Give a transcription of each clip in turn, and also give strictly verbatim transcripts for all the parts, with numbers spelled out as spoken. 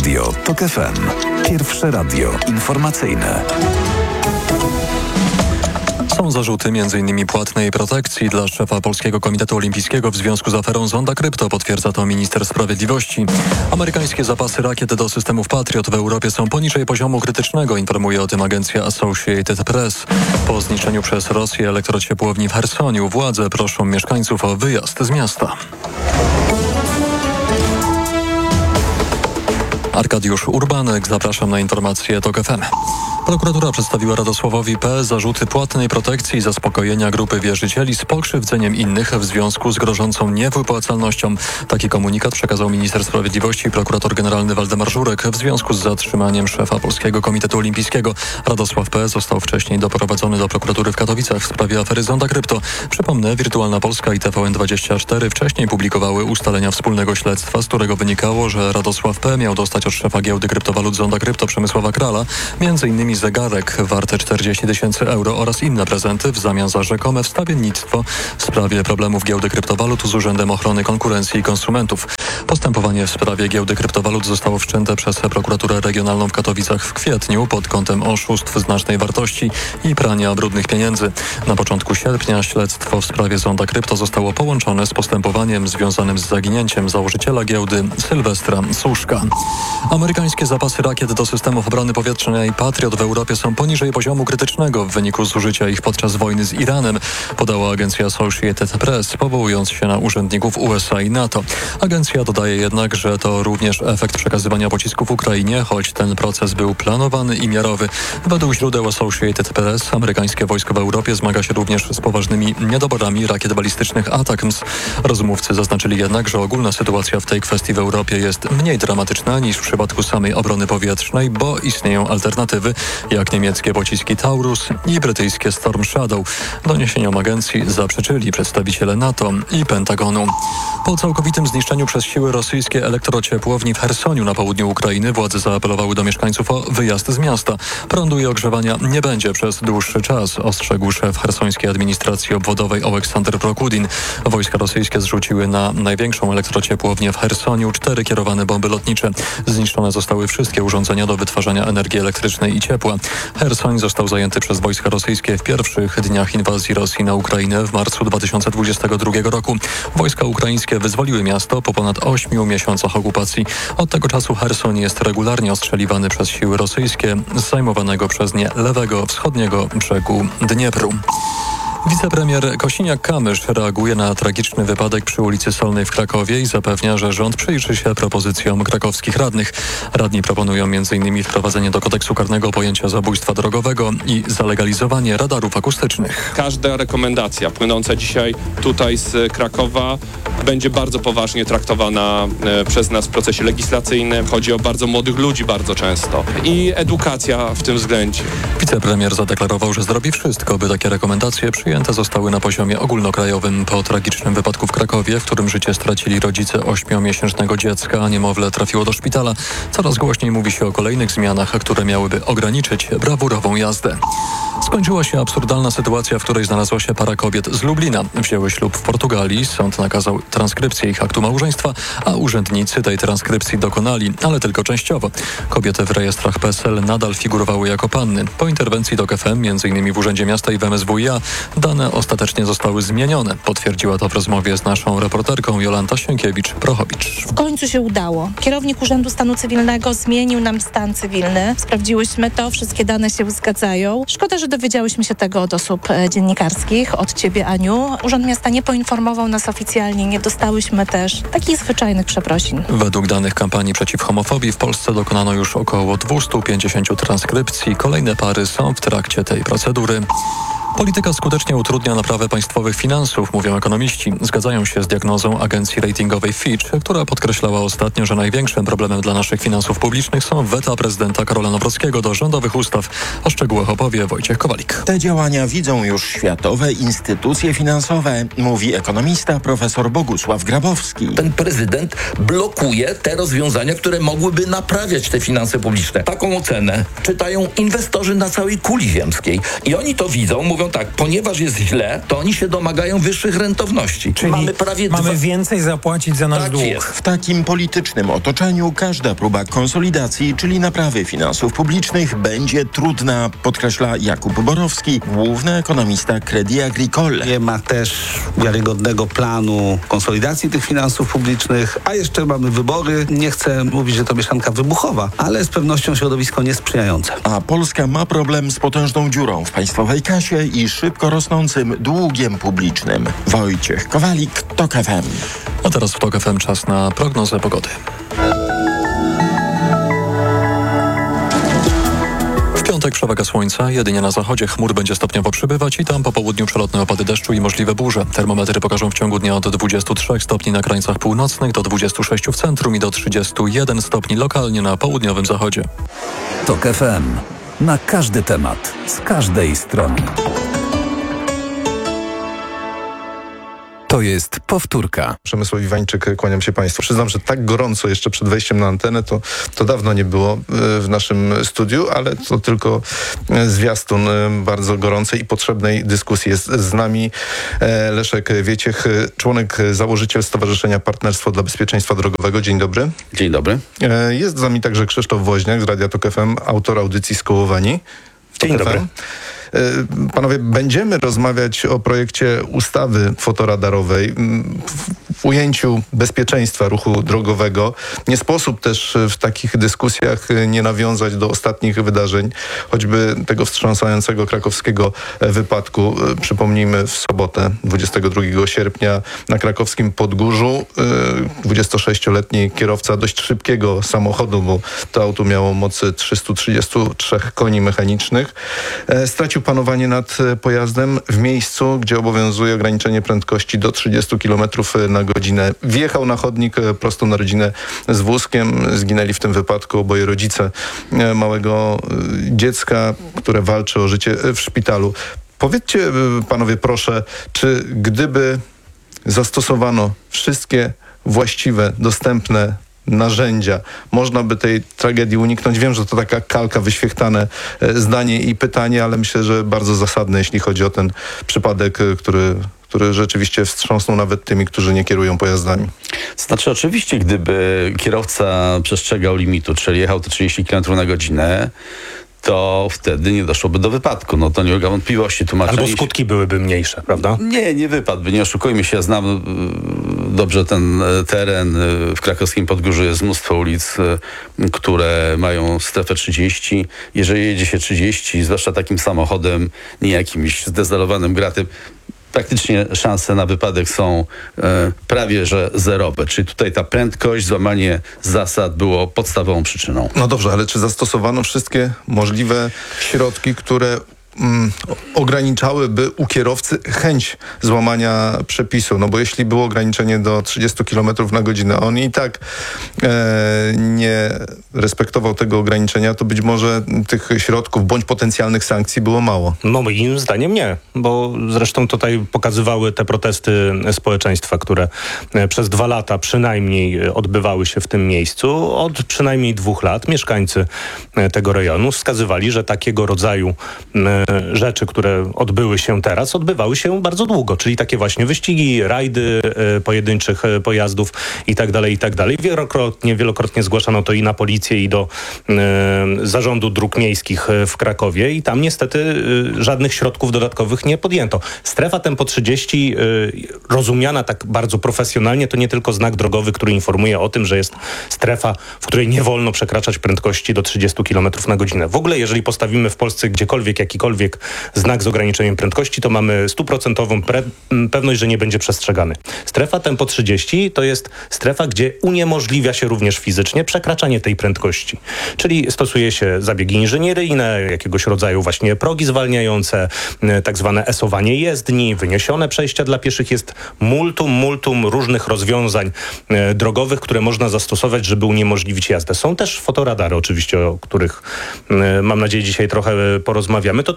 Radio TOK F M. Pierwsze radio informacyjne. Są zarzuty m in płatnej protekcji dla szefa Polskiego Komitetu Olimpijskiego w związku z aferą Zonda Krypto, potwierdza to minister sprawiedliwości. Amerykańskie zapasy rakiet do systemów Patriot w Europie są poniżej poziomu krytycznego, informuje o tym agencja Associated Press. Po zniszczeniu przez Rosję elektrociepłowni w Chersoniu władze proszą mieszkańców o wyjazd z miasta. Arkadiusz Urbanek, zapraszam na informacje TOK F M. Prokuratura przedstawiła Radosławowi P. zarzuty płatnej protekcji i zaspokojenia grupy wierzycieli z pokrzywdzeniem innych w związku z grożącą niewypłacalnością. Taki komunikat przekazał minister sprawiedliwości i prokurator generalny Waldemar Żurek w związku z zatrzymaniem szefa Polskiego Komitetu Olimpijskiego. Radosław P. został wcześniej doprowadzony do prokuratury w Katowicach w sprawie afery Zonda Krypto. Przypomnę, Wirtualna Polska i T V N dwadzieścia cztery wcześniej publikowały ustalenia wspólnego śledztwa, z którego wynikało, że Radosław P. miał dostać od szefa giełdy kryptowalut Zonda Krypto Przemysława Krala między innymi zegarek warty czterdzieści tysięcy euro oraz inne prezenty w zamian za rzekome wstawiennictwo w sprawie problemów giełdy kryptowalut z Urzędem Ochrony Konkurencji i Konsumentów. Postępowanie w sprawie giełdy kryptowalut zostało wszczęte przez prokuraturę regionalną w Katowicach w kwietniu pod kątem oszustw znacznej wartości i prania brudnych pieniędzy. Na początku sierpnia śledztwo w sprawie Zonda Krypto zostało połączone z postępowaniem związanym z zaginięciem założyciela giełdy Sylwestra Suszka. Amerykańskie zapasy rakiet do systemów obrony powietrznej Patriot w Europie są poniżej poziomu krytycznego w wyniku zużycia ich podczas wojny z Iranem, podała agencja Associated Press, powołując się na urzędników U S A i NATO. Agencja dodaje jednak, że to również efekt przekazywania pocisków Ukrainie, choć ten proces był planowany i miarowy. Według źródeł Associated Press amerykańskie wojsko w Europie zmaga się również z poważnymi niedoborami rakiet balistycznych ATACMS. Rozmówcy zaznaczyli jednak, że ogólna sytuacja w tej kwestii w Europie jest mniej dramatyczna niż w przypadku samej obrony powietrznej, bo istnieją alternatywy, jak niemieckie pociski Taurus i brytyjskie Storm Shadow. Doniesieniom agencji zaprzeczyli przedstawiciele NATO i Pentagonu. Po całkowitym zniszczeniu przez siły rosyjskie elektrociepłowni w Chersoniu na południu Ukrainy władze zaapelowały do mieszkańców o wyjazd z miasta. Prądu i ogrzewania nie będzie przez dłuższy czas, ostrzegł szef chersońskiej administracji obwodowej Oleksander Prokudin. Wojska rosyjskie zrzuciły na największą elektrociepłownię w Chersoniu cztery kierowane bomby lotnicze. Zniszczone zostały wszystkie urządzenia do wytwarzania energii elektrycznej i ciepła. Chersoń został zajęty przez wojska rosyjskie w pierwszych dniach inwazji Rosji na Ukrainę w marcu dwa tysiące dwudziestego drugiego roku. Wojska ukraińskie wyzwoliły miasto po ponad ośmiu miesiącach okupacji. Od tego czasu Cherson jest regularnie ostrzeliwany przez siły rosyjskie z zajmowanego przez nie lewego, wschodniego brzegu Dniepru. Wicepremier Kosiniak-Kamysz reaguje na tragiczny wypadek przy ulicy Solnej w Krakowie i zapewnia, że rząd przyjrzy się propozycjom krakowskich radnych. Radni proponują między innymi wprowadzenie do kodeksu karnego pojęcia zabójstwa drogowego i zalegalizowanie radarów akustycznych. Każda rekomendacja płynąca dzisiaj tutaj z Krakowa będzie bardzo poważnie traktowana e, przez nas w procesie legislacyjnym. Chodzi o bardzo młodych ludzi bardzo często i edukacja w tym względzie. Wicepremier zadeklarował, że zrobi wszystko, by takie rekomendacje przyjęte zostały na poziomie ogólnokrajowym. Po tragicznym wypadku w Krakowie, w którym życie stracili rodzice ośmiomiesięcznego dziecka, a niemowlę trafiło do szpitala, coraz głośniej mówi się o kolejnych zmianach, które miałyby ograniczyć brawurową jazdę. Skończyła się absurdalna sytuacja, w której znalazła się para kobiet z Lublina. Wzięły ślub w Portugalii, sąd nakazał transkrypcję ich aktu małżeństwa, a urzędnicy tej transkrypcji dokonali, ale tylko częściowo. Kobiety w rejestrach P E S L nadal figurowały jako panny. Po interwencji TOK F M, między innymi w Urzędzie Miasta i w M S W i A, dane ostatecznie zostały zmienione. Potwierdziła to w rozmowie z naszą reporterką Jolanta Sienkiewicz-Prochowicz. W końcu się udało. Kierownik Urzędu Stanu Cywilnego zmienił nam stan cywilny. Sprawdziłyśmy to, wszystkie dane się zgadzają. Szkoda, że dowiedziałyśmy się tego od osób e, dziennikarskich, od ciebie, Aniu. Urząd Miasta nie poinformował nas oficjalnie, nie dostałyśmy też takich zwyczajnych przeprosin. Według danych kampanii przeciw homofobii w Polsce dokonano już około dwieście pięćdziesiąt transkrypcji. Kolejne pary są w trakcie tej procedury. Polityka skutecznie utrudnia naprawę państwowych finansów, mówią ekonomiści. Zgadzają się z diagnozą agencji ratingowej Fitch, która podkreślała ostatnio, że największym problemem dla naszych finansów publicznych są weta prezydenta Karola Nawrockiego do rządowych ustaw. O szczegółach opowie Wojciech Kowalik. Te działania widzą już światowe instytucje finansowe, mówi ekonomista profesor Bogusław Grabowski. Ten prezydent blokuje te rozwiązania, które mogłyby naprawiać te finanse publiczne. Taką ocenę czytają inwestorzy na całej kuli ziemskiej i oni to widzą, mówią, mówią tak, ponieważ jest źle, to oni się domagają wyższych rentowności. Czyli mamy prawie mamy dwa... więcej zapłacić za nasz Tak dług. jest. W takim politycznym otoczeniu każda próba konsolidacji, czyli naprawy finansów publicznych, będzie trudna, podkreśla Jakub Borowski, główny ekonomista Crédit Agricole. Nie ma też wiarygodnego planu konsolidacji tych finansów publicznych, a jeszcze mamy wybory. Nie chcę mówić, że to mieszanka wybuchowa, ale z pewnością środowisko niesprzyjające. A Polska ma problem z potężną dziurą w państwowej kasie i szybko rosnącym długiem publicznym. Wojciech Kowalik, TOK F M. A teraz w TOK F M czas na prognozę pogody. W piątek przewaga słońca, jedynie na zachodzie chmur będzie stopniowo przybywać i tam po południu przelotne opady deszczu i możliwe burze. Termometry pokażą w ciągu dnia od dwudziestu trzech stopni na krańcach północnych do dwudziestu sześciu w centrum i do trzydziestu jeden stopni lokalnie na południowym zachodzie. TOK F M. Na każdy temat, z każdej strony. To jest powtórka. Przemysław Iwańczyk, kłaniam się Państwu. Przyznam, że tak gorąco jeszcze przed wejściem na antenę to, to dawno nie było w naszym studiu, ale to tylko zwiastun bardzo gorącej i potrzebnej dyskusji. Jest z nami Leszek Wieciech, członek, założyciel Stowarzyszenia Partnerstwo dla Bezpieczeństwa Drogowego. Dzień dobry. Dzień dobry. Jest z nami także Krzysztof Woźniak z Radia TOK F M, autor audycji Skołowani. Dzień dobry. Panowie, będziemy rozmawiać o projekcie ustawy fotoradarowej w ujęciu bezpieczeństwa ruchu drogowego. Nie sposób też w takich dyskusjach nie nawiązać do ostatnich wydarzeń, choćby tego wstrząsającego krakowskiego wypadku. Przypomnijmy, w sobotę dwudziestego drugiego sierpnia na krakowskim Podgórzu dwudziestosześcioletni kierowca dość szybkiego samochodu, bo to auto miało mocy trzystu trzydziestu trzech koni mechanicznych, stracił panowanie nad pojazdem w miejscu, gdzie obowiązuje ograniczenie prędkości do trzydziestu kilometrów na godzinę. Wjechał na chodnik prosto na rodzinę z wózkiem. Zginęli w tym wypadku oboje rodzice małego dziecka, które walczy o życie w szpitalu. Powiedzcie, panowie, proszę, czy gdyby zastosowano wszystkie właściwe, dostępne narzędzia, można by tej tragedii uniknąć? Wiem, że to taka kalka, wyświechtane zdanie i pytanie, ale myślę, że bardzo zasadne, jeśli chodzi o ten przypadek, który, który rzeczywiście wstrząsnął nawet tymi, którzy nie kierują pojazdami. Znaczy oczywiście, gdyby kierowca przestrzegał limitu, czyli jechał te trzydzieści kilometrów na godzinę, to wtedy nie doszłoby do wypadku. No to nie ulega wątpliwości. Albo skutki byłyby mniejsze, prawda? Nie, nie wypadłby. Nie oszukujmy się. Ja znam dobrze ten teren. W krakowskim Podgórzu jest mnóstwo ulic, które mają strefę trzydzieści. Jeżeli jedzie się trzydzieści, zwłaszcza takim samochodem, nie jakimś zdezolowanym gratem, praktycznie szanse na wypadek są e, prawie że zerowe. Czyli tutaj ta prędkość, złamanie zasad było podstawową przyczyną. No dobrze, ale czy zastosowano wszystkie możliwe środki, które mm, ograniczałyby u kierowcy chęć złamania przepisu? No bo jeśli było ograniczenie do trzydziestu kilometrów na godzinę, a on i tak e, nie respektował tego ograniczenia, to być może tych środków bądź potencjalnych sankcji było mało. No moim zdaniem nie, bo zresztą tutaj pokazywały te protesty społeczeństwa, które przez dwa lata przynajmniej odbywały się w tym miejscu. Od przynajmniej dwóch lat mieszkańcy tego rejonu wskazywali, że takiego rodzaju rzeczy, które odbyły się teraz, odbywały się bardzo długo, czyli takie właśnie wyścigi, rajdy pojedynczych pojazdów i tak dalej, i tak dalej. Wielokrotnie, wielokrotnie zgłaszano to i na policję, i do y, Zarządu Dróg Miejskich w Krakowie i tam niestety y, żadnych środków dodatkowych nie podjęto. Strefa tempo trzydzieści y, rozumiana tak bardzo profesjonalnie to nie tylko znak drogowy, który informuje o tym, że jest strefa, w której nie wolno przekraczać prędkości do trzydziestu kilometrów na godzinę. W ogóle jeżeli postawimy w Polsce gdziekolwiek jakikolwiek znak z ograniczeniem prędkości, to mamy stuprocentową pre- pewność, że nie będzie przestrzegany. Strefa tempo trzydzieści to jest strefa, gdzie uniemożliwia się również fizycznie przekraczanie tej prędkości. Czyli stosuje się zabiegi inżynieryjne, jakiegoś rodzaju właśnie progi zwalniające, tak zwane esowanie jezdni, wyniesione przejścia dla pieszych. Jest multum, multum różnych rozwiązań e, drogowych, które można zastosować, żeby uniemożliwić jazdę. Są też fotoradary oczywiście, o których e, mam nadzieję dzisiaj trochę porozmawiamy. To też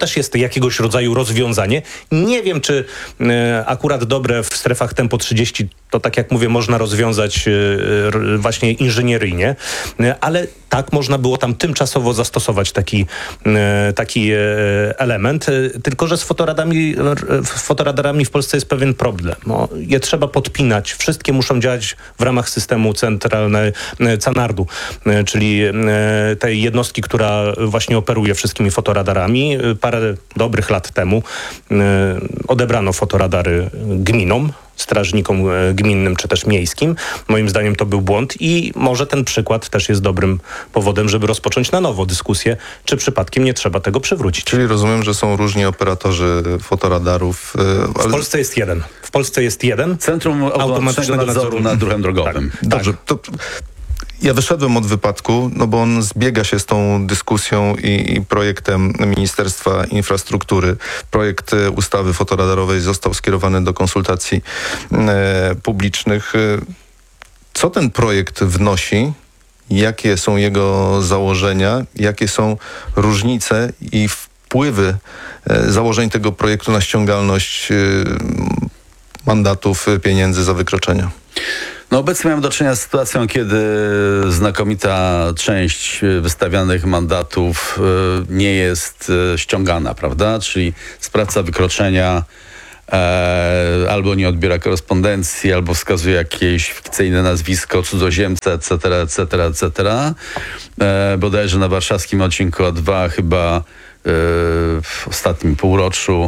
też jest jakiegoś rodzaju rozwiązanie. Nie wiem, czy e, akurat dobre w strefach tempo trzydzieści, to tak jak mówię, można rozwiązać e, właśnie inżynieryjnie, e, ale tak można było tam tymczasowo zastosować taki, e, taki e, element. E, tylko że z fotoradami, e, fotoradarami w Polsce jest pewien problem. No, je trzeba podpinać. Wszystkie muszą działać w ramach systemu centralnej e, CANARD-u, e, czyli e, tej jednostki, która właśnie operuje wszystkimi fotoradarami. Parę dobrych lat temu e, odebrano fotoradary gminom, strażnikom gminnym czy też miejskim. Moim zdaniem to był błąd i może ten przykład też jest dobrym powodem, żeby rozpocząć na nowo dyskusję, czy przypadkiem nie trzeba tego przywrócić. Czyli rozumiem, że są różni operatorzy fotoradarów. Ale... W Polsce jest jeden. W Polsce jest jeden. Centrum Automatycznego Nadzoru nad Ruchem Drogowym. Tak. Dobrze, to... Ja wyszedłem od wypadku, no bo on zbiega się z tą dyskusją i, i projektem Ministerstwa Infrastruktury. Projekt ustawy fotoradarowej został skierowany do konsultacji e, publicznych. Co ten projekt wnosi? Jakie są jego założenia? Jakie są różnice i wpływy e, założeń tego projektu na ściągalność e, mandatów, pieniędzy za wykroczenia? No obecnie mamy do czynienia z sytuacją, kiedy znakomita część wystawianych mandatów nie jest ściągana, prawda? Czyli sprawca wykroczenia e, albo nie odbiera korespondencji, albo wskazuje jakieś fikcyjne nazwisko cudzoziemca, et cetera, et cetera, et cetera. E, bodajże na warszawskim odcinku A dwa chyba e, w ostatnim półroczu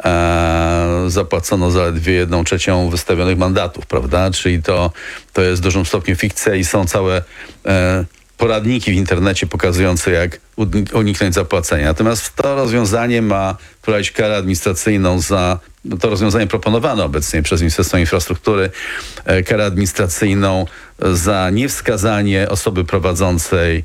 E, zapłacono zaledwie jedną trzecią wystawionych mandatów, prawda? Czyli to, to jest w dużym stopniu fikcja i są całe e, poradniki w internecie pokazujące, jak uniknąć zapłacenia. Natomiast to rozwiązanie ma wprowadzić karę administracyjną za, to rozwiązanie proponowane obecnie przez Ministerstwo Infrastruktury, e, karę administracyjną za niewskazanie osoby prowadzącej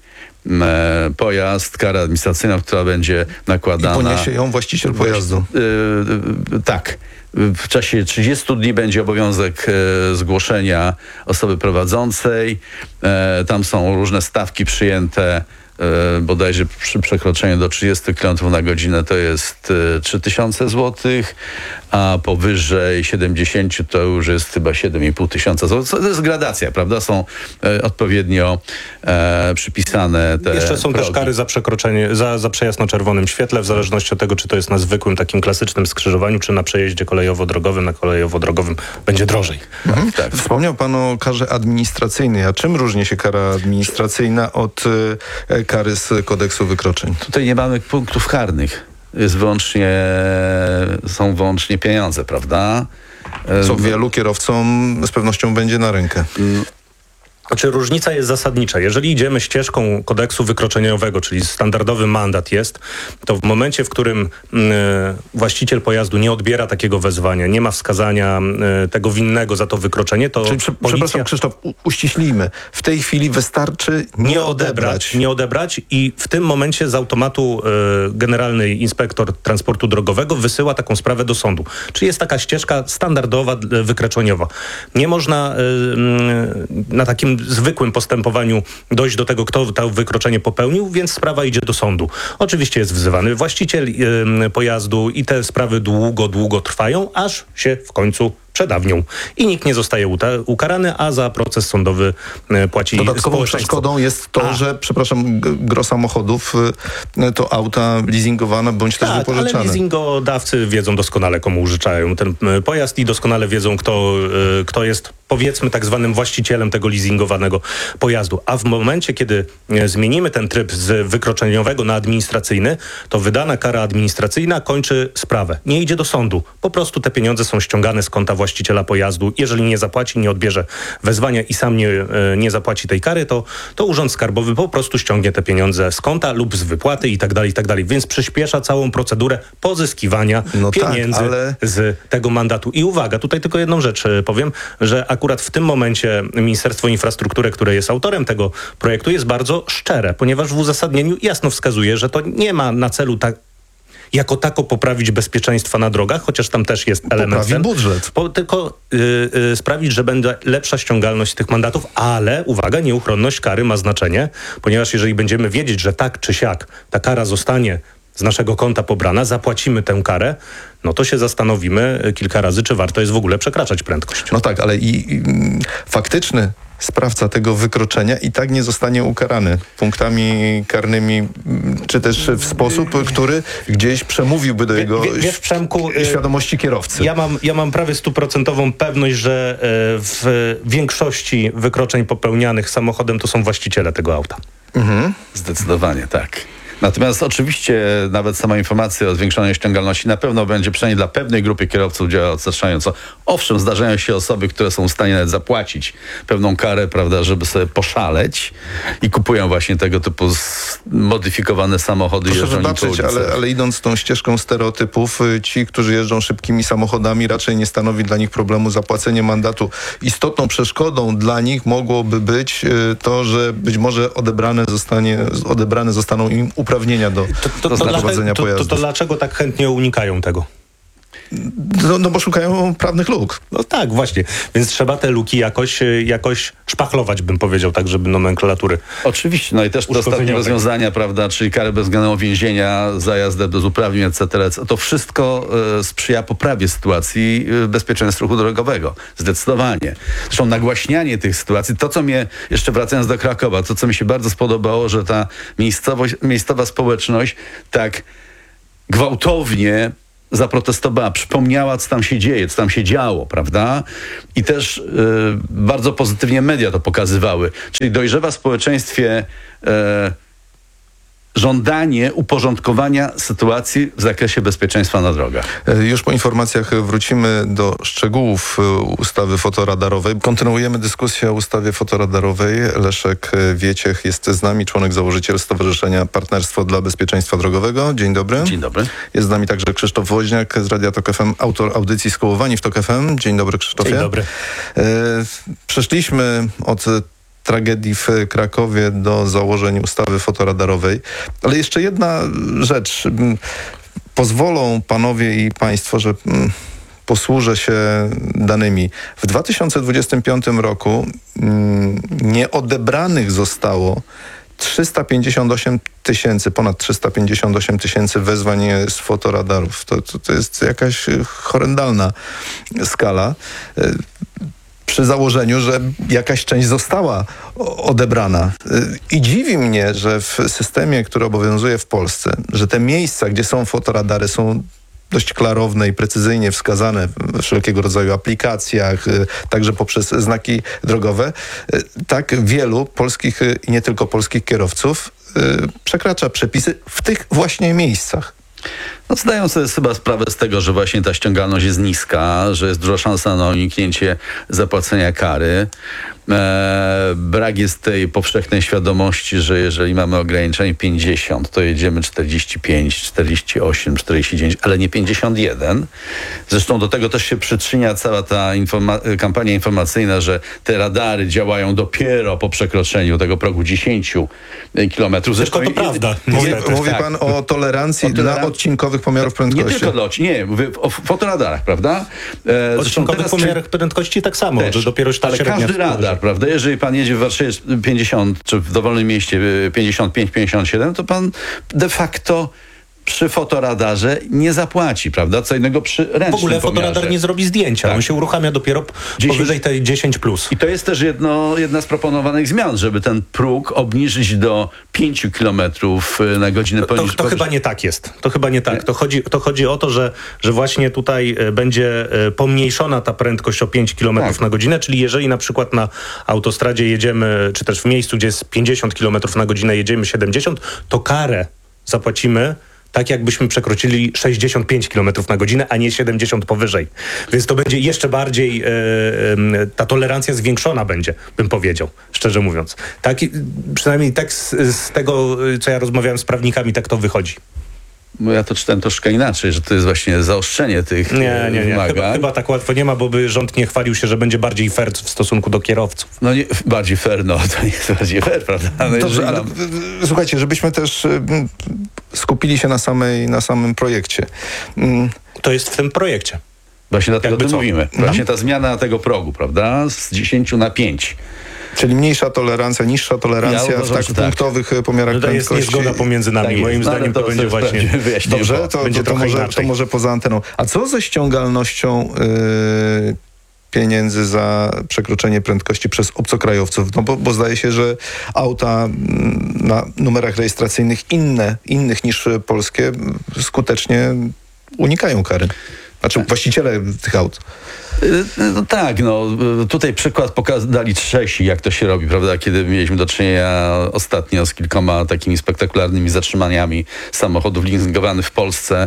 pojazd, kara administracyjna, która będzie nakładana. I poniesie ją właściciel pojazdu. Yy, tak. W czasie trzydziestu dni będzie obowiązek e, zgłoszenia osoby prowadzącej. E, tam są różne stawki przyjęte. E, bodajże przy przekroczeniu do trzydziestu kilometrów na godzinę to jest e, trzy tysiące złotych, a powyżej siedemdziesięciu to już jest chyba siedem i pół tysiąca złotych. To jest gradacja, prawda? Są e, odpowiednio e, przypisane te Jeszcze są progi. też kary za przekroczenie, za, za przejazd na czerwonym świetle, w zależności od tego, czy to jest na zwykłym, takim klasycznym skrzyżowaniu, czy na przejeździe kolejowo-drogowym. Na kolejowo-drogowym będzie drożej. Mhm. Tak. Wspomniał pan o karze administracyjnej. A czym różni się kara administracyjna od e, kary z kodeksu wykroczeń? Tutaj nie mamy punktów karnych. Jest wyłącznie, są wyłącznie pieniądze, prawda? Co wielu kierowcom z pewnością będzie na rękę. Znaczy różnica jest zasadnicza. Jeżeli idziemy ścieżką kodeksu wykroczeniowego, czyli standardowy mandat jest, to w momencie, w którym y, właściciel pojazdu nie odbiera takiego wezwania, nie ma wskazania y, tego winnego za to wykroczenie, to Czyli, prze, policja... Przepraszam Krzysztof, u, uściślijmy. W tej chwili wystarczy nie, nie odebrać. odebrać. Nie odebrać i w tym momencie z automatu y, generalny inspektor transportu drogowego wysyła taką sprawę do sądu. Czyli jest taka ścieżka standardowa, y, wykroczeniowa. Nie można y, y, na takim zwykłym postępowaniu dojść do tego, kto to wykroczenie popełnił, więc sprawa idzie do sądu. Oczywiście jest wzywany właściciel y, pojazdu i te sprawy długo, długo trwają, aż się w końcu przedawnią. I nikt nie zostaje uta- ukarany, a za proces sądowy y, płaci Dodatkową przeszkodą jest to, a. że, przepraszam, gros samochodów y, to auta leasingowane bądź tak, też wypożyczane. Ale leasingodawcy wiedzą doskonale, komu użyczają ten y, pojazd i doskonale wiedzą, kto, y, kto jest, powiedzmy, tak zwanym właścicielem tego leasingowanego pojazdu. A w momencie, kiedy y, zmienimy ten tryb z wykroczeniowego na administracyjny, to wydana kara administracyjna kończy sprawę. Nie idzie do sądu. Po prostu te pieniądze są ściągane z konta właściciela pojazdu. Jeżeli nie zapłaci, nie odbierze wezwania i sam nie, nie zapłaci tej kary, to, to Urząd Skarbowy po prostu ściągnie te pieniądze z konta lub z wypłaty i tak dalej, i tak dalej. Więc przyspiesza całą procedurę pozyskiwania no pieniędzy tak, ale... z tego mandatu. I uwaga, tutaj tylko jedną rzecz powiem, że akurat w tym momencie Ministerstwo Infrastruktury, które jest autorem tego projektu, jest bardzo szczere, ponieważ w uzasadnieniu jasno wskazuje, że to nie ma na celu tak jako tako poprawić bezpieczeństwa na drogach, chociaż tam też jest element. Poprawi budżet. Po, tylko yy, yy, sprawić, że będzie lepsza ściągalność tych mandatów, ale uwaga, nieuchronność kary ma znaczenie, ponieważ jeżeli będziemy wiedzieć, że tak czy siak ta kara zostanie z naszego konta pobrana, zapłacimy tę karę, no to się zastanowimy kilka razy, czy warto jest w ogóle przekraczać prędkość. No tak, ale i, i faktyczny sprawca tego wykroczenia i tak nie zostanie ukarany punktami karnymi, czy też w sposób, który gdzieś przemówiłby do jego Wie, wiesz, Przemku, świadomości kierowcy. Ja mam, ja mam prawie stuprocentową pewność, że w większości wykroczeń popełnianych samochodem to są właściciele tego auta. Mhm. Zdecydowanie tak. Natomiast oczywiście nawet sama informacja o zwiększonej ściągalności na pewno będzie przynajmniej dla pewnej grupy kierowców działa odstraszająco. Owszem, zdarzają się osoby, które są w stanie nawet zapłacić pewną karę, prawda, żeby sobie poszaleć i kupują właśnie tego typu modyfikowane samochody. Proszę wybaczyć, ale, ale idąc tą ścieżką stereotypów, ci, którzy jeżdżą szybkimi samochodami, raczej nie stanowi dla nich problemu zapłacenie mandatu. Istotną przeszkodą dla nich mogłoby być to, że być może odebrane, zostanie, odebrane zostaną im uprawnienia do, to, to, do to, prowadzenia to, pojazdów. To, to dlaczego tak chętnie unikają tego? No, no bo szukają prawnych luk. No tak, właśnie. Więc trzeba te luki jakoś, jakoś szpachlować, bym powiedział, tak, żeby nomenklatury. Oczywiście, no i też te ostatnie rozwiązania, prawda, czyli kary bezwzględnego więzienia, za jazdę bez uprawnień, et cetera, et cetera. To wszystko e, sprzyja poprawie sytuacji e, bezpieczeństwa ruchu drogowego. Zdecydowanie. Zresztą nagłaśnianie tych sytuacji, to co mnie, jeszcze wracając do Krakowa, to co mi się bardzo spodobało, że ta miejscowość, miejscowa społeczność tak gwałtownie zaprotestowała, przypomniała, co tam się dzieje, co tam się działo, prawda? I też y, bardzo pozytywnie media to pokazywały. Czyli dojrzewa w społeczeństwie y, żądanie uporządkowania sytuacji w zakresie bezpieczeństwa na drogach. Już po informacjach wrócimy do szczegółów ustawy fotoradarowej. Kontynuujemy dyskusję o ustawie fotoradarowej. Leszek Wieciech jest z nami, członek założyciel Stowarzyszenia Partnerstwo dla Bezpieczeństwa Drogowego. Dzień dobry. Dzień dobry. Jest z nami także Krzysztof Woźniak z Radia Tok F M, autor audycji Skołowani w Tok F M. Dzień dobry, Krzysztofie. Dzień dobry. E, przeszliśmy od tragedii w Krakowie do założeń ustawy fotoradarowej. Ale jeszcze jedna rzecz. Pozwolą panowie i państwo, że posłużę się danymi. W dwa tysiące dwudziestym piątym roku nieodebranych zostało trzysta pięćdziesiąt osiem tysięcy, ponad trzysta pięćdziesiąt osiem tysięcy wezwań z fotoradarów. To, to, to jest jakaś horrendalna skala. Przy założeniu, że jakaś część została odebrana. I dziwi mnie, że w systemie, który obowiązuje w Polsce, że te miejsca, gdzie są fotoradary, są dość klarowne i precyzyjnie wskazane we wszelkiego rodzaju aplikacjach, także poprzez znaki drogowe, tak wielu polskich i nie tylko polskich kierowców przekracza przepisy w tych właśnie miejscach. No, zdają sobie chyba sprawę z tego, że właśnie ta ściągalność jest niska, że jest duża szansa na uniknięcie zapłacenia kary. E, brak jest tej powszechnej świadomości, że jeżeli mamy ograniczenie pięćdziesiąt, to jedziemy czterdzieści pięć, czterdzieści osiem, czterdzieści dziewięć, ale nie pięćdziesiąt jeden. Zresztą do tego też się przyczynia cała ta informa- kampania informacyjna, że te radary działają dopiero po przekroczeniu tego progu dziesięć kilometrów. Zresztą to prawda. Mówi, mówi tak. pan o tolerancji o dla odcinkowych pomiarów prędkości. Nie tylko dla nie, mówię o fotoradarach, prawda? E, odcinkowych pomiarach prędkości tak samo, też, że dopiero ta ale średnia każdy radar, prawda? Jeżeli pan jedzie w Warszawie pięćdziesiąt, czy w dowolnym mieście pięćdziesiąt pięć, pięćdziesiąt siedem, to pan de facto przy fotoradarze nie zapłaci, prawda? Co innego przy ręcznym W ogóle fotoradar pomiarze. nie zrobi zdjęcia. Tak. On się uruchamia dopiero dziesięć powyżej tej dziesięć plus. I to jest też jedno, jedna z proponowanych zmian, żeby ten próg obniżyć do pięć kilometrów na godzinę. To, to, to chyba nie tak jest. To chyba nie tak. Nie? To, chodzi, to chodzi o to, że, że właśnie tutaj będzie pomniejszona ta prędkość o pięć kilometrów tak. na godzinę, czyli jeżeli na przykład na autostradzie jedziemy, czy też w miejscu, gdzie jest pięćdziesiąt kilometrów na godzinę, jedziemy siedemdziesiąt, to karę zapłacimy tak jakbyśmy przekroczyli sześćdziesiąt pięć kilometrów na godzinę, a nie siedemdziesiąt powyżej. Więc to będzie jeszcze bardziej, e, e, ta tolerancja zwiększona będzie, bym powiedział, szczerze mówiąc. Tak, przynajmniej tak z, z tego, co ja rozmawiałem z prawnikami, tak to wychodzi. Bo ja to czytałem troszkę inaczej, że to jest właśnie zaostrzenie tych nie, nie, nie. wymagań. Chyba, chyba tak łatwo nie ma, bo by rząd nie chwalił się, że będzie bardziej fair w stosunku do kierowców. No nie, bardziej fair, no to nie jest bardziej fair, prawda? No Dobrze, ale mam... słuchajcie, żebyśmy też skupili się na, samej, na samym projekcie. To jest w tym projekcie. Właśnie dlatego o tym mówimy. Właśnie ta zmiana tego progu, prawda? Z dziesięciu na pięć. Czyli mniejsza tolerancja, niższa tolerancja Ja uważam, w tak że tak. punktowych pomiarach No to jest prędkości. niezgoda pomiędzy nami. Tak jest. Moim No, ale zdaniem to, to będzie sobie właśnie... sprawdzimy, wyjaśnimy. Dobrze, to, będzie to, to, trochę może, to inaczej. może poza anteną. A co ze ściągalnością yy, pieniędzy za przekroczenie prędkości przez obcokrajowców? No bo, bo zdaje się, że auta mm, na numerach rejestracyjnych inne, innych niż polskie skutecznie unikają kary. Znaczy właściciele tych aut. No tak, no tutaj przykład pokazali Czesi, jak to się robi, prawda, kiedy mieliśmy do czynienia ostatnio z kilkoma takimi spektakularnymi zatrzymaniami samochodów leasingowanych w Polsce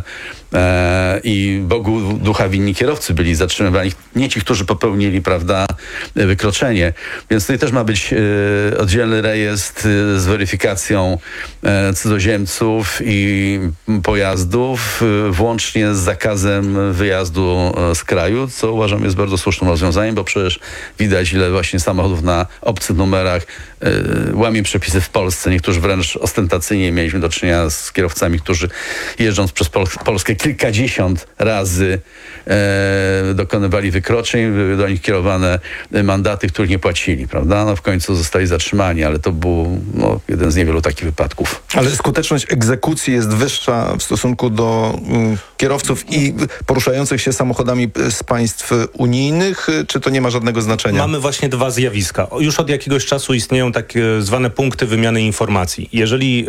e, i Bogu ducha winni kierowcy byli zatrzymywani, nie ci, którzy popełnili, prawda, wykroczenie. Więc tutaj też ma być e, oddzielny rejestr e, z weryfikacją e, cudzoziemców i pojazdów, e, włącznie z zakazem wyjazdu e, z kraju, co uważam jest bardzo słusznym rozwiązaniem, bo przecież widać, ile właśnie samochodów na obcych numerach e, łamie przepisy w Polsce. Niektórzy wręcz ostentacyjnie mieliśmy do czynienia z kierowcami, którzy jeżdżąc przez Pol- Polskę kilkadziesiąt razy e, dokonywali wykroczeń, były do nich kierowane mandaty, których nie płacili, prawda? No w końcu zostali zatrzymani, ale to był no, jeden z niewielu takich wypadków. Ale skuteczność egzekucji jest wyższa w stosunku do mm, kierowców i poruszających się samochodami z państw unijnych, czy to nie ma żadnego znaczenia? Mamy właśnie dwa zjawiska. Już od jakiegoś czasu istnieją tak zwane punkty wymiany informacji. Jeżeli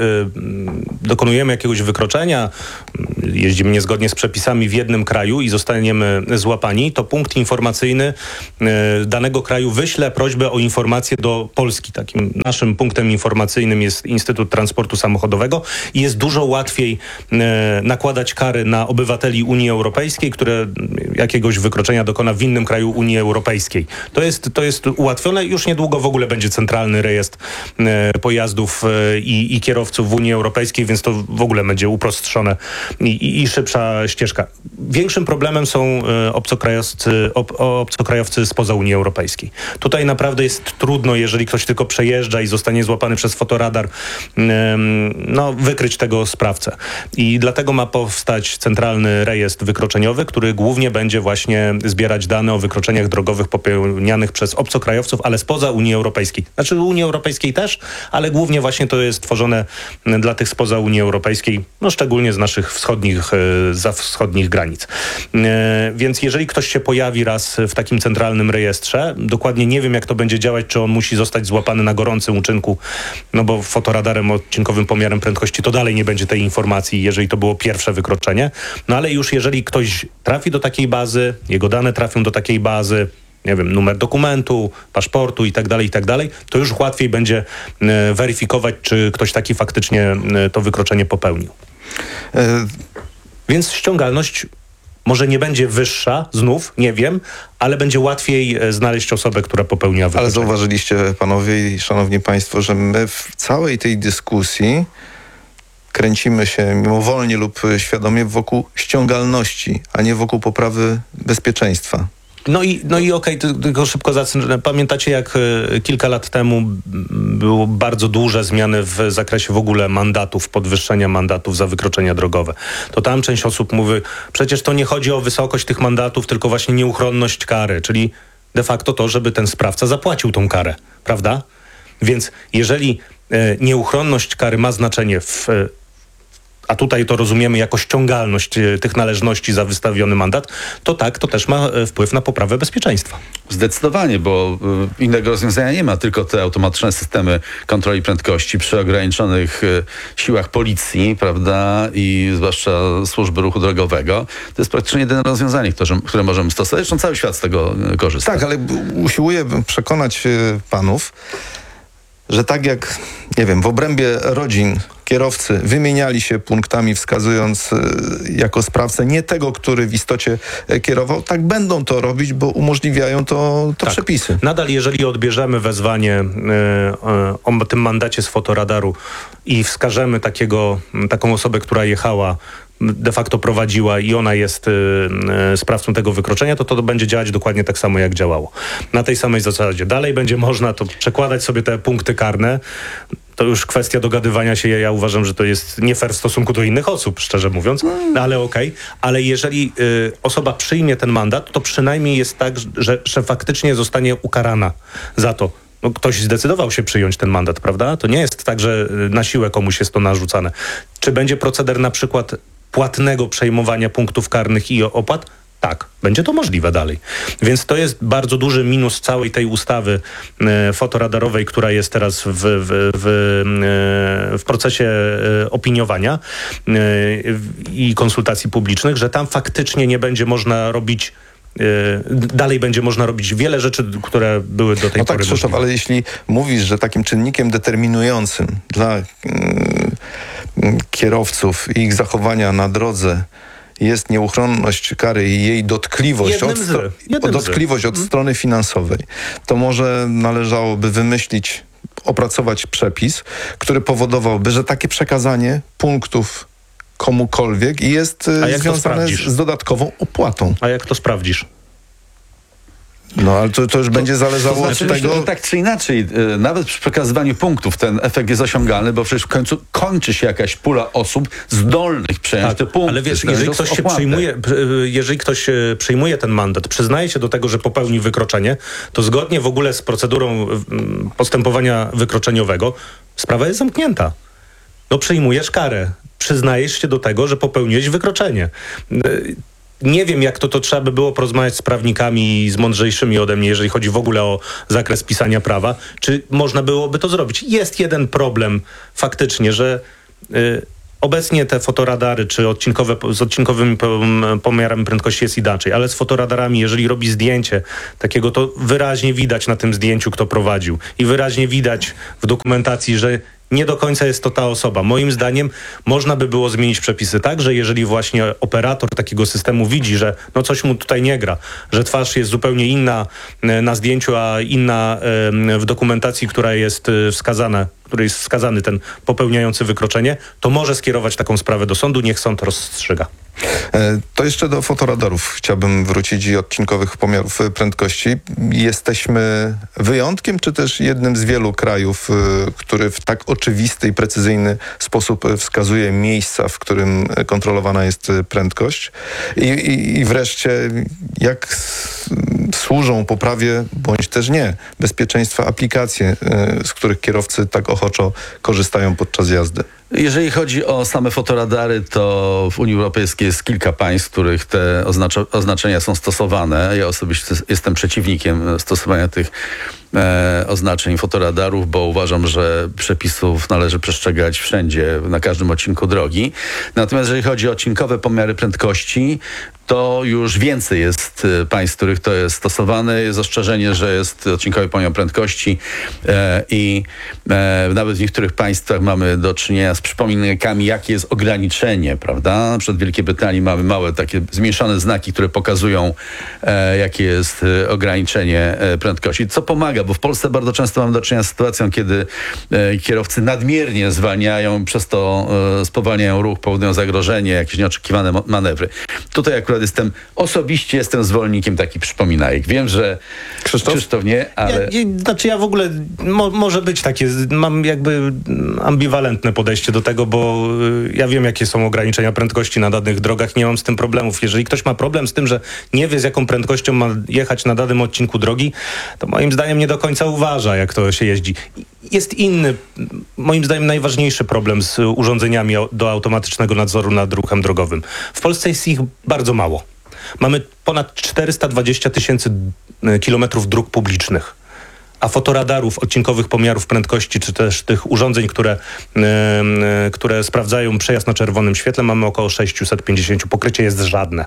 y, dokonujemy jakiegoś wykroczenia, jeździmy niezgodnie z przepisami w jednym kraju i zostaniemy złapani, to punkt informacyjny y, danego kraju wyśle prośbę o informację do Polski. Takim naszym punktem informacyjnym jest Instytut Transportu Samochodowego i jest dużo łatwiej y, nakładać kary na obywateli Unii Europejskiej, które jakiegoś wykroczenia dokona w innym kraju Unii Europejskiej. To jest, to jest ułatwione. Już niedługo w ogóle będzie centralny rejestr e, pojazdów e, i, i kierowców w Unii Europejskiej, więc to w ogóle będzie uprostrzone i, i, i szybsza ścieżka. Większym problemem są e, obcokrajowcy, ob, obcokrajowcy spoza Unii Europejskiej. Tutaj naprawdę jest trudno, jeżeli ktoś tylko przejeżdża i zostanie złapany przez fotoradar, e, no, wykryć tego sprawcę. I dlatego ma powstać centralny rejestr wykroczeniowy, który głównie będzie właśnie zbierać dane o wykroczeniach drogowych popełnianych przez obcokrajowców, ale spoza Unii Europejskiej. Znaczy Unii Europejskiej też, ale głównie właśnie to jest tworzone dla tych spoza Unii Europejskiej, no szczególnie z naszych wschodnich, za wschodnich granic. Więc jeżeli ktoś się pojawi raz w takim centralnym rejestrze, dokładnie nie wiem, jak to będzie działać, czy on musi zostać złapany na gorącym uczynku, no bo fotoradarem, odcinkowym pomiarem prędkości to dalej nie będzie tej informacji, jeżeli to było pierwsze wykroczenie. No ale już jeżeli ktoś trafi do takiej bazy, jego dane trafią do takiej bazy, nie wiem, numer dokumentu, paszportu i tak dalej, i tak dalej, to już łatwiej będzie e, weryfikować, czy ktoś taki faktycznie e, to wykroczenie popełnił. E... Więc ściągalność może nie będzie wyższa, znów, nie wiem, ale będzie łatwiej e, znaleźć osobę, która popełniła wykroczenie. Ale zauważyliście, panowie i szanowni państwo, że my w całej tej dyskusji kręcimy się mimowolnie lub świadomie wokół ściągalności, a nie wokół poprawy bezpieczeństwa. No i, no i okej, okay, tylko szybko zacznę. Pamiętacie, jak y, kilka lat temu były bardzo duże zmiany w zakresie w ogóle mandatów, podwyższenia mandatów za wykroczenia drogowe. To tam część osób mówi, przecież to nie chodzi o wysokość tych mandatów, tylko właśnie nieuchronność kary, czyli de facto to, żeby ten sprawca zapłacił tą karę, prawda? Więc jeżeli y, nieuchronność kary ma znaczenie w y, a tutaj to rozumiemy jako ściągalność tych należności za wystawiony mandat, to tak, to też ma wpływ na poprawę bezpieczeństwa. Zdecydowanie, bo innego rozwiązania nie ma, tylko te automatyczne systemy kontroli prędkości przy ograniczonych siłach policji, prawda, i zwłaszcza służby ruchu drogowego. To jest praktycznie jedyne rozwiązanie, które, które możemy stosować. Zresztą cały świat z tego korzysta. Tak, ale usiłuję przekonać panów, że tak jak, nie wiem, w obrębie rodzin kierowcy wymieniali się punktami, wskazując jako sprawcę nie tego, który w istocie kierował, tak będą to robić, bo umożliwiają to, to tak. przepisy. Nadal, jeżeli odbierzemy wezwanie y, y, o tym mandacie z fotoradaru i wskażemy takiego, taką osobę, która jechała, de facto prowadziła i ona jest y, y, sprawcą tego wykroczenia, to to będzie działać dokładnie tak samo, jak działało. Na tej samej zasadzie. Dalej będzie można to przekładać sobie te punkty karne. To już kwestia dogadywania się. Ja, ja uważam, że to jest nie fair w stosunku do innych osób, szczerze mówiąc, no, ale okej. Okay. Ale jeżeli y, osoba przyjmie ten mandat, to przynajmniej jest tak, że, że faktycznie zostanie ukarana za to. no, ktoś zdecydował się przyjąć ten mandat, prawda? To nie jest tak, że na siłę komuś jest to narzucane. Czy będzie proceder na przykład płatnego przejmowania punktów karnych i opłat? Tak, będzie to możliwe dalej. Więc to jest bardzo duży minus całej tej ustawy e, fotoradarowej, która jest teraz w, w, w, e, w procesie e, opiniowania e, i konsultacji publicznych, że tam faktycznie nie będzie można robić dalej będzie można robić wiele rzeczy, które były do tej no pory tak, Krzysztof, możliwe. ale jeśli mówisz, że takim czynnikiem determinującym dla y, y, kierowców i ich zachowania na drodze jest nieuchronność kary i jej dotkliwość, od, z, stro- dotkliwość od hmm. strony finansowej, to może należałoby wymyślić, opracować przepis, który powodowałby, że takie przekazanie punktów komukolwiek i jest związane z, z dodatkową opłatą. A jak to sprawdzisz? No, ale to, to już to, będzie zależało to znaczy, od tego... Myślę, tak czy inaczej, yy, nawet przy przekazywaniu punktów ten efekt jest osiągalny, bo przecież w końcu kończy się jakaś pula osób zdolnych przejąć tak, te punkty. Ale wiesz, jeżeli ktoś się przyjmuje, jeżeli ktoś przyjmuje ten mandat, przyznaje się do tego, że popełnił wykroczenie, to zgodnie w ogóle z procedurą postępowania wykroczeniowe sprawa jest zamknięta. No przyjmujesz karę. Przyznajesz się do tego, że popełniłeś wykroczenie. Nie wiem, jak to, to trzeba by było porozmawiać z prawnikami, z mądrzejszymi ode mnie, jeżeli chodzi w ogóle o zakres pisania prawa. Czy można byłoby to zrobić? Jest jeden problem faktycznie, że y, obecnie te fotoradary, czy odcinkowe, z odcinkowymi pomiarami prędkości jest inaczej, ale z fotoradarami, jeżeli robi zdjęcie takiego, to wyraźnie widać na tym zdjęciu, kto prowadził. I wyraźnie widać w dokumentacji, że nie do końca jest to ta osoba. Moim zdaniem można by było zmienić przepisy tak, że jeżeli właśnie operator takiego systemu widzi, że no coś mu tutaj nie gra, że twarz jest zupełnie inna na zdjęciu, a inna w dokumentacji, która jest wskazana, który jest wskazany ten popełniający wykroczenie, to może skierować taką sprawę do sądu, niech sąd rozstrzyga. To jeszcze do fotoradarów chciałbym wrócić i odcinkowych pomiarów prędkości. Jesteśmy wyjątkiem, czy też jednym z wielu krajów, który w tak oczywisty i precyzyjny sposób wskazuje miejsca, w którym kontrolowana jest prędkość? I, i, i wreszcie, jak s- służą poprawie, bądź też nie, bezpieczeństwa aplikacje, z których kierowcy tak ochoczo korzystają podczas jazdy? Jeżeli chodzi o same fotoradary, to w Unii Europejskiej jest kilka państw, w których te oznacza- oznaczenia są stosowane. Ja osobiście jestem przeciwnikiem stosowania tych e, oznaczeń fotoradarów, bo uważam, że przepisów należy przestrzegać wszędzie, na każdym odcinku drogi. Natomiast jeżeli chodzi o odcinkowe pomiary prędkości, to już więcej jest państw, w których to jest stosowane. Jest ostrzeżenie, że jest odcinkowy pomiar prędkości e, i e, nawet w niektórych państwach mamy do czynienia z przypominajkami, jakie jest ograniczenie, prawda? Na przykład w Wielkiej Brytanii mamy małe takie zmniejszone znaki, które pokazują, e, jakie jest e, ograniczenie e, prędkości. Co pomaga, bo w Polsce bardzo często mamy do czynienia z sytuacją, kiedy e, kierowcy nadmiernie zwalniają, przez to e, spowalniają ruch, powodują zagrożenie, jakieś nieoczekiwane mo- manewry. Tutaj akurat jestem, osobiście jestem zwolennikiem takich przypominajek. Wiem, że Krzysztof, Krzysztof nie, ale... Ja, ja, znaczy ja w ogóle, mo, może być takie, mam jakby ambiwalentne podejście do tego, bo y, ja wiem, jakie są ograniczenia prędkości na danych drogach, nie mam z tym problemów. Jeżeli ktoś ma problem z tym, że nie wie, z jaką prędkością ma jechać na danym odcinku drogi, to moim zdaniem nie do końca uważa, jak to się jeździ. Jest inny, moim zdaniem najważniejszy problem z urządzeniami do automatycznego nadzoru nad ruchem drogowym. W Polsce jest ich bardzo mało. Mamy ponad czterysta dwadzieścia tysięcy kilometrów dróg publicznych, a fotoradarów, odcinkowych pomiarów prędkości, czy też tych urządzeń, które, yy, które sprawdzają przejazd na czerwonym świetle, mamy około sześćset pięćdziesiąt. Pokrycie jest żadne.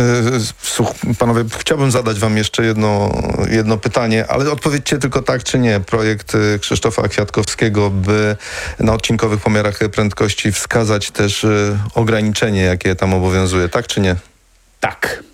Słuch, panowie, chciałbym zadać wam jeszcze jedno, jedno pytanie, ale odpowiedzcie tylko tak czy nie. Projekt Krzysztofa Kwiatkowskiego, by na odcinkowych pomiarach prędkości wskazać też ograniczenie, jakie tam obowiązuje, tak czy nie? Tak.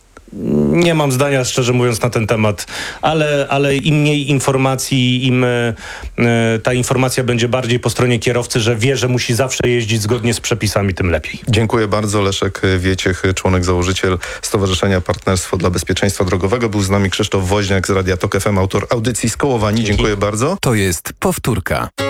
Nie mam zdania, szczerze mówiąc, na ten temat, ale, ale im mniej informacji, im y, ta informacja będzie bardziej po stronie kierowcy, że wie, że musi zawsze jeździć zgodnie z przepisami, tym lepiej. Dziękuję bardzo. Leszek Wieciech, członek, założyciel Stowarzyszenia Partnerstwo dla Bezpieczeństwa Drogowego. Był z nami Krzysztof Woźniak z Radia Tok F M, autor audycji Skołowani. Dziękuję bardzo. To jest powtórka.